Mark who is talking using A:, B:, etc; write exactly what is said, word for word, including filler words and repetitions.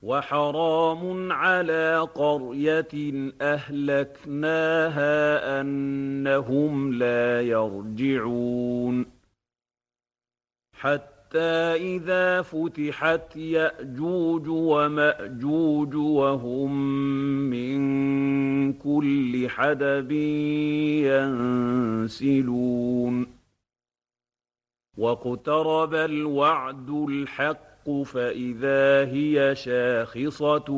A: وحرام على قرية أهلكناها أنهم لا يرجعون حتى إذا فتحت يأجوج ومأجوج وهم من كل حدب ينسلون واقترب الوعد الحق فإذا هي شاخصة